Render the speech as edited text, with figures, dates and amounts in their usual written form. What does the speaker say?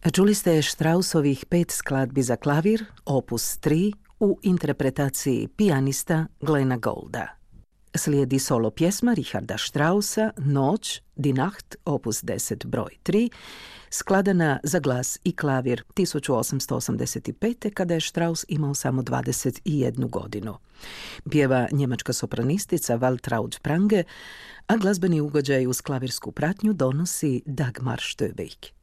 Čuli ste Straussovih 5 skladbi za klavir, opus 3, u interpretaciji pijanista Glena Goulda. Slijedi solo pjesma Richarda Straussa, Noć, Die Nacht, opus 10 broj 3, skladana za glas i klavir 1885. kada je Strauss imao samo 21 godinu. Pjeva njemačka sopranistica Waltraud Prange, a glazbeni ugođaj uz klavirsku pratnju donosi Dagmar Stöbeck.